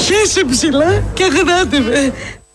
Πιάσε ψηλά και αγνάτε με.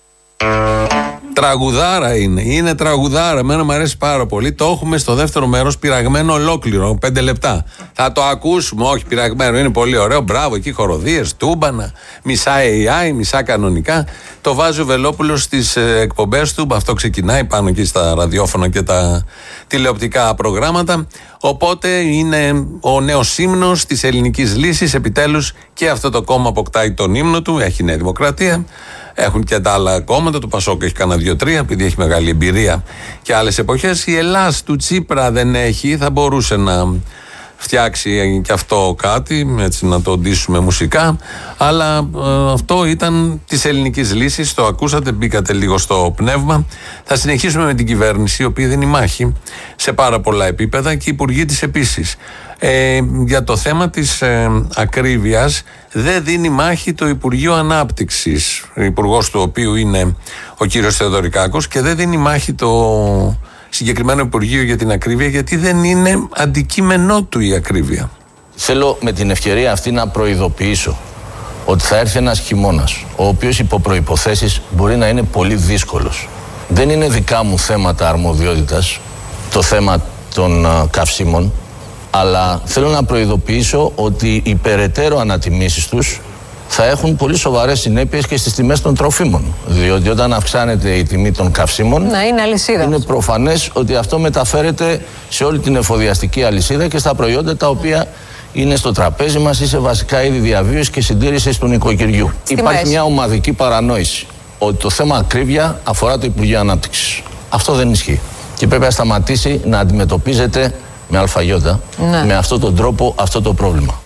Τραγουδάρα είναι τραγουδάρα. Εμένα μου αρέσει πάρα πολύ. Το έχουμε στο δεύτερο μέρος πειραγμένο ολόκληρο, 5 λεπτά. Θα το ακούσουμε, όχι πειραγμένο, είναι πολύ ωραίο. Μπράβο, εκεί χοροδίες, τούμπανα, μισά AI, μισά κανονικά. Το βάζει ο Βελόπουλος στις εκπομπές του. Αυτό ξεκινάει πάνω εκεί στα ραδιόφωνα και τα τηλεοπτικά προγράμματα. Οπότε είναι ο νέος ύμνος της ελληνικής λύσης. Επιτέλους και αυτό το κόμμα αποκτάει τον ύμνο του. Έχει Νέα Δημοκρατία. Έχουν και τα άλλα κόμματα. Το Πασόκ έχει κανένα 2-3, επειδή έχει μεγάλη εμπειρία και άλλες εποχές. Η Ελλάς του Τσίπρα δεν έχει. Θα μπορούσε να φτιάξει και αυτό κάτι, έτσι να το ντύσουμε μουσικά. Αλλά αυτό ήταν της ελληνικής λύσης. Το ακούσατε, μπήκατε λίγο στο πνεύμα. Θα συνεχίσουμε με την κυβέρνηση, η οποία δίνει μάχη σε πάρα πολλά επίπεδα και οι υπουργοί της επίσης. Για το θέμα της ακρίβειας δεν δίνει μάχη το Υπουργείο Ανάπτυξης, υπουργός του οποίου είναι ο κύριος Θεοδωρικάκος, και δεν δίνει μάχη το συγκεκριμένο Υπουργείο για την ακρίβεια, γιατί δεν είναι αντικείμενό του η ακρίβεια. Θέλω με την ευκαιρία αυτή να προειδοποιήσω ότι θα έρθει ένας χειμώνας, ο οποίος υπό προϋποθέσεις μπορεί να είναι πολύ δύσκολος. Δεν είναι δικά μου θέματα αρμοδιότητας το θέμα των καυσίμων, αλλά θέλω να προειδοποιήσω ότι οι περαιτέρω ανατιμήσεις τους θα έχουν πολύ σοβαρές συνέπειες και στις τιμές των τροφίμων. Διότι όταν αυξάνεται η τιμή των καυσίμων, είναι αλυσίδα. Είναι προφανές ότι αυτό μεταφέρεται σε όλη την εφοδιαστική αλυσίδα και στα προϊόντα τα οποία είναι στο τραπέζι μας ή σε βασικά είδη διαβίωσης και συντήρησης του νοικοκυριού. Υπάρχει μια ομαδική παρανόηση ότι το θέμα ακρίβεια αφορά το Υπουργείο Ανάπτυξης. Αυτό δεν ισχύει. Και πρέπει να σταματήσει να αντιμετωπίζεται με αλφαγιώτα, με αυτόν τον τρόπο, αυτό το πρόβλημα.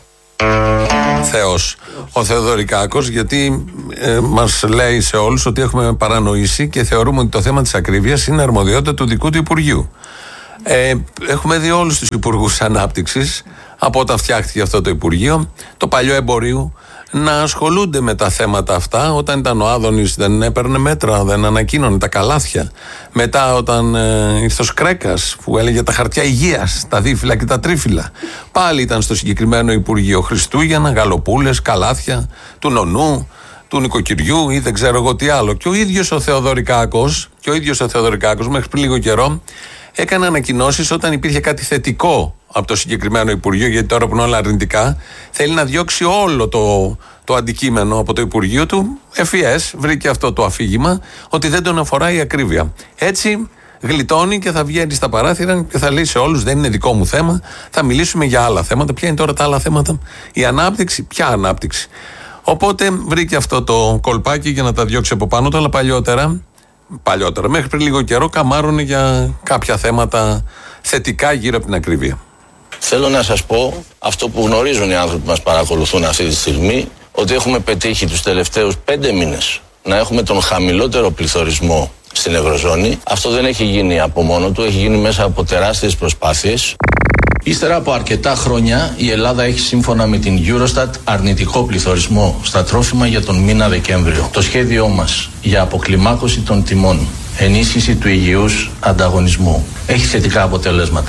Θεός ο Θεοδωρικάκος, γιατί μας λέει σε όλους ότι έχουμε παρανοήσει και θεωρούμε ότι το θέμα της ακρίβειας είναι αρμοδιότητα του δικού του Υπουργείου. Έχουμε δει όλους τους υπουργούς ανάπτυξης από όταν φτιάχτηκε αυτό το Υπουργείο, το παλιό εμπορίου, να ασχολούνται με τα θέματα αυτά. Όταν ήταν ο Άδωνης δεν έπαιρνε μέτρα, δεν ανακοίνωνε τα καλάθια. Μετά όταν ήρθε ο Σκρέκας που έλεγε τα χαρτιά υγείας, τα δίφυλλα και τα τρίφυλλα, πάλι ήταν στο συγκεκριμένο Υπουργείο. Χριστούγεννα, γαλοπούλες, καλάθια του νονού, του νοικοκυριού ή δεν ξέρω εγώ τι άλλο. Και ο ίδιος ο Θεοδωρικάκος, μέχρι πριν λίγο καιρό, έκανε ανακοινώσεις όταν υπήρχε κάτι θετικό από το συγκεκριμένο Υπουργείο, γιατί τώρα που είναι όλα αρνητικά, θέλει να διώξει όλο το αντικείμενο από το Υπουργείο του. FES βρήκε αυτό το αφήγημα, ότι δεν τον αφορά η ακρίβεια. Έτσι γλιτώνει και θα βγαίνει στα παράθυρα και θα λέει σε όλους: δεν είναι δικό μου θέμα, θα μιλήσουμε για άλλα θέματα. Ποια είναι τώρα τα άλλα θέματα? Η ανάπτυξη. Ποια ανάπτυξη? Οπότε βρήκε αυτό το κολπάκι για να τα διώξει από πάνω του, αλλά παλιότερα, μέχρι πριν λίγο καιρό, καμάρωνε για κάποια θέματα θετικά γύρω από την ακρίβεια. Θέλω να σας πω αυτό που γνωρίζουν οι άνθρωποι που μας παρακολουθούν αυτή τη στιγμή, ότι έχουμε πετύχει τους τελευταίους 5 μήνες να έχουμε τον χαμηλότερο πληθωρισμό στην Ευρωζώνη. Αυτό δεν έχει γίνει από μόνο του, έχει γίνει μέσα από τεράστιες προσπάθειες. Ύστερα από αρκετά χρόνια η Ελλάδα έχει σύμφωνα με την Eurostat αρνητικό πληθωρισμό στα τρόφιμα για τον μήνα Δεκέμβριο. Το σχέδιό μας για αποκλιμάκωση των τιμών, ενίσχυση του υγιούς ανταγωνισμού έχει θετικά αποτελέσματα.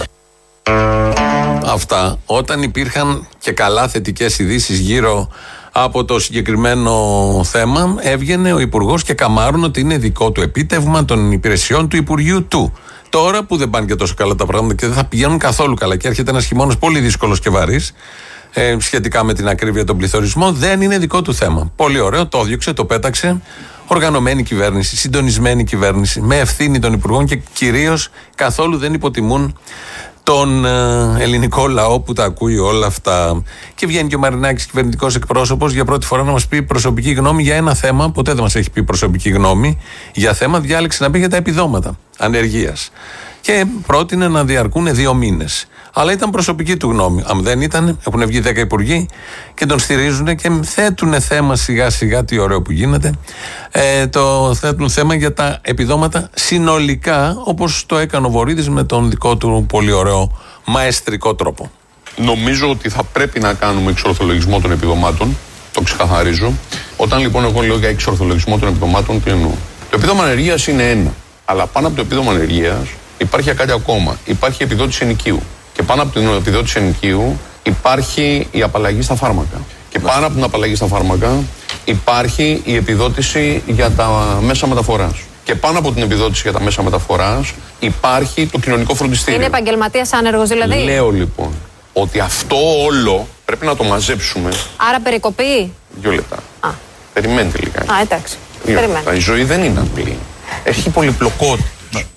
Αυτά όταν υπήρχαν και καλά θετικές ειδήσεις γύρω από το συγκεκριμένο θέμα, έβγαινε ο Υπουργός και καμάρωνε ότι είναι δικό του επίτευγμα των υπηρεσιών του Υπουργείου του. Τώρα που δεν πάνε και τόσο καλά τα πράγματα και δεν θα πηγαίνουν καθόλου καλά και έρχεται ένας χειμώνας πολύ δύσκολος και βαρύς σχετικά με την ακρίβεια, τον πληθωρισμό, δεν είναι δικό του θέμα. Πολύ ωραίο, το διώξε, το πέταξε. Οργανωμένη κυβέρνηση, συντονισμένη κυβέρνηση, με ευθύνη των υπουργών και κυρίως καθόλου δεν υποτιμούν τον ελληνικό λαό που τα ακούει όλα αυτά. Και βγαίνει και ο Μαρινάκης, κυβερνητικός εκπρόσωπος, για πρώτη φορά να μας πει προσωπική γνώμη για ένα θέμα. Ποτέ δεν μας έχει πει προσωπική γνώμη για θέμα. Διάλεξε να πει για τα επιδόματα ανεργίας. Και πρότεινε να διαρκούν 2 μήνες. Αλλά ήταν προσωπική του γνώμη. Αν δεν ήταν, έχουν βγει 10 υπουργοί και τον στηρίζουν και θέτουν θέμα σιγά σιγά, τι ωραίο που γίνεται. Θέτουν θέμα για τα επιδόματα συνολικά, όπως το έκανε ο Βορίδης με τον δικό του πολύ ωραίο μαεστρικό τρόπο. Νομίζω ότι θα πρέπει να κάνουμε εξορθολογισμό των επιδομάτων. Το ξεκαθαρίζω. Όταν λοιπόν εγώ λέω για εξορθολογισμό των επιδομάτων, τι εννοώ? Το επίδομα ανεργίας είναι ένα. Αλλά πάνω από το επίδομα ανεργίας υπάρχει κάτι ακόμα. Υπάρχει η επιδότηση ενοικίου. Και πάνω από την επιδότηση ενοικίου υπάρχει η απαλλαγή στα φάρμακα. Και πάνω από την απαλλαγή στα φάρμακα υπάρχει η επιδότηση για τα μέσα μεταφοράς. Και πάνω από την επιδότηση για τα μέσα μεταφοράς υπάρχει το κοινωνικό φροντιστήριο. Είναι επαγγελματίας άνεργος δηλαδή. Λέω λοιπόν ότι αυτό όλο πρέπει να το μαζέψουμε. Άρα περικοπή. 2 λεπτά. Περιμένετε λιγάκι. Εντάξει. Η ζωή δεν είναι απλή. Έχει πολυπλοκότητα.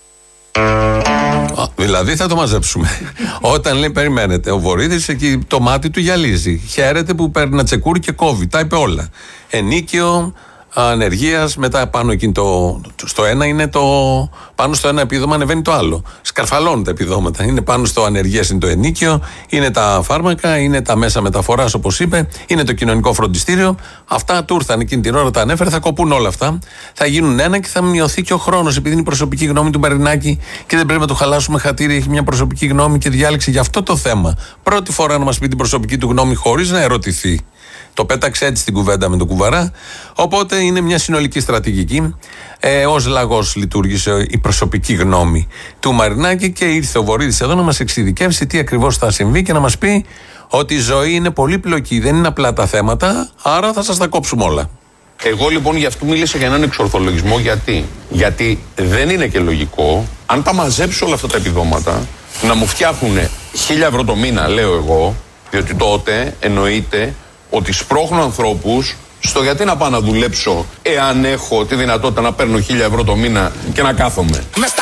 Δηλαδή θα το μαζέψουμε. Όταν λέει περιμένετε, ο Βορύδης εκεί το μάτι του γυαλίζει. Χαίρεται που παίρνει ένα τσεκούρι και κόβει. Τα είπε όλα. Ενίκιο, ανεργίας, μετά πάνω εκεί στο ένα είναι το. Πάνω στο ένα επίδομα ανεβαίνει το άλλο. Σκαρφαλώνουν τα επιδόματα. Είναι πάνω στο ανεργίας είναι το ενίκιο, είναι τα φάρμακα, είναι τα μέσα μεταφοράς όπως είπε, είναι το κοινωνικό φροντιστήριο. Αυτά του ήρθαν εκείνη την ώρα, τα ανέφερε, θα κοπούν όλα αυτά. Θα γίνουν ένα και θα μειωθεί και ο χρόνος, επειδή είναι η προσωπική γνώμη του Μαρινάκη και δεν πρέπει να του χαλάσουμε χατήρι. Έχει μια προσωπική γνώμη και διάλεξε για αυτό το θέμα. Πρώτη φορά να μας πει την προσωπική του γνώμη χωρίς να ερωτηθεί. Το πέταξε έτσι στην κουβέντα με τον Κουβαρά. Οπότε είναι μια συνολική στρατηγική. Ως λαγός λειτουργήσε η προσωπική γνώμη του Μαρινάκη και ήρθε ο Βορύδης εδώ να μας εξειδικεύσει τι ακριβώς θα συμβεί και να μας πει ότι η ζωή είναι πολύπλοκη, δεν είναι απλά τα θέματα, άρα θα σας τα κόψουμε όλα. Εγώ λοιπόν γι' αυτό μίλησα για έναν εξορθολογισμό. Γιατί δεν είναι και λογικό, αν τα μαζέψω όλα αυτά τα επιδόματα, να μου φτιάχνουν 1.000 ευρώ το μήνα, λέω εγώ, διότι τότε εννοείται ότι σπρώχνω ανθρώπους στο γιατί να πάω να δουλέψω εάν έχω τη δυνατότητα να παίρνω 1.000 ευρώ το μήνα και να κάθομαι.